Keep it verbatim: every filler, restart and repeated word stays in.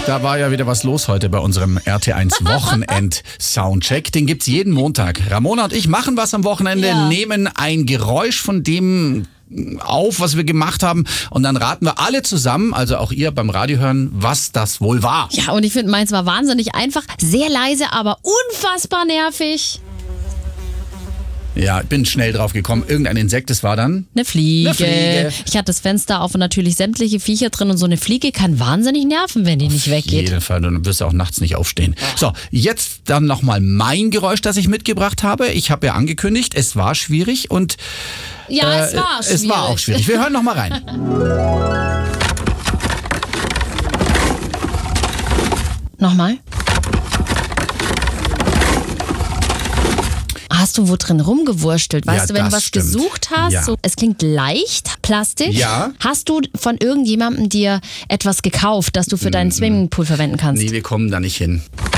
Da war ja wieder was los heute bei unserem R T eins Wochenend-Soundcheck. Den gibt's jeden Montag. Ramona und ich machen was am Wochenende, Ja. nehmen ein Geräusch von dem auf, was wir gemacht haben, und dann raten wir alle zusammen, also auch ihr beim Radio hören, was das wohl war. Ja, und ich finde, meins war wahnsinnig einfach, sehr leise, aber unfassbar nervig. Ja, bin schnell drauf gekommen. Irgendein Insekt, das war dann... Eine Fliege. Eine Fliege. Ich hatte das Fenster auf und natürlich sämtliche Viecher drin und so eine Fliege kann wahnsinnig nerven, wenn die nicht Auf weggeht. jeden Fall, dann wirst du auch nachts nicht aufstehen. So, jetzt dann nochmal mein Geräusch, das ich mitgebracht habe. Ich habe ja angekündigt, es war schwierig und... Ja, äh, es war schwierig. Es war auch schwierig. Wir hören nochmal rein. Nochmal. Hast du wo drin rumgewurstelt? Weißt Ja, du, wenn du das was stimmt. gesucht hast, Ja. so, es klingt leicht, Plastik. Ja. Hast du von irgendjemandem dir etwas gekauft, das du für deinen Swimmingpool verwenden kannst? Nee, wir kommen da nicht hin.